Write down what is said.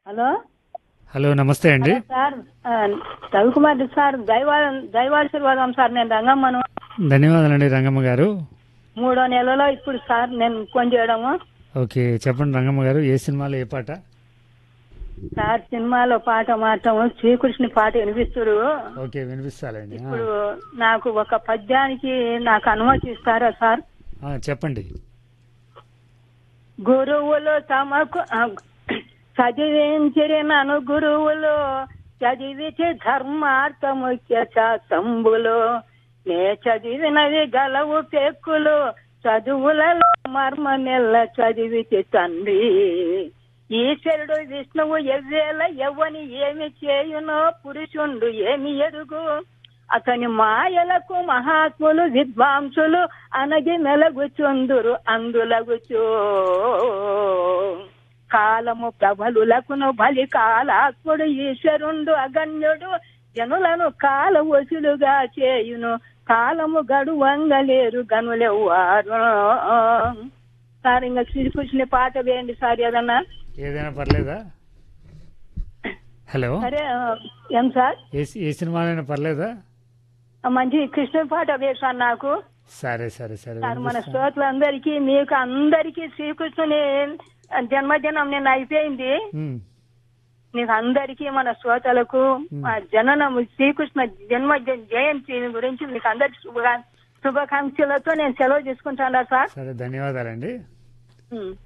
Hello hello, నమస్తే అండి. Hello sir, Ravikumar sir, దైవాశీర్వాదం sir. నేను రంగమ్మను. ధన్యవాదాలండి రంగమ్మ గారు. 3వ నెలలో ఇప్పుడు సార్ నేను ఫోన్ చేయడము. ఓకే, చెప్పండి రంగమ్మ గారు, ఏ సినిమాలో ఏ పాట? సార్ సినిమాలో పాట మాత్రం శ్రీకృష్ణుని పాట వినిపిస్తురు. ఓకే, వినిపిస్తాలండి. ఇప్పుడు నాకు ఒక పద్యానికి నాకు అనుమతి ఇస్తారా సార్? చెప్పండి. గురువులు తమకు చదివించిరి నన్ను గురువులు చదివించి ధర్మార్థముఖ్య శాస్త్రంబులు నే చదివినవి గలవు పెక్కులు చదువులలో మర్మ నెల్ల చదివితే తండ్రి ఈశ్వరుడు విష్ణువు ఎవ్వేళ ఎవ్వని ఏమి చేయునో పురుషుండు ఏమి ఎరుగు అతని మాయలకు మహాత్ములు విద్వాంసులు అనగి మెలగుచుందురు అందులగుచు కాలము ప్రబలులకును బలి కాలాత్ముడు ఈశ్వరుండు అగణ్యుడు జనులను కాల వసులుగా చేయును కాలము గడువంగలేరు గనులెవ్వారు. సార్ ఇంకా శ్రీకృష్ణుని పాట వేయండి సార్. ఏదైనా పర్లేదా? హలో, సరే ఏం సార్? ఏ సినిమాలైనా పర్లేదా? మంచి కృష్ణుని పాట వేసాను నాకు. సరే సరే సరే సార్ మన శ్రోతలందరికీ మీకు అందరికీ శ్రీకృష్ణుని జన్మదినం నిన్న అయిపోయింది. మీకు అందరికీ మన శ్రోతలకు మా జననము శ్రీకృష్ణ జన్మ జయంతి గురించి మీకు అందరికి శుభాకాంక్షలతో నేను సెలవు తీసుకుంటాను సార్. సరే, ధన్యవాదాలండి.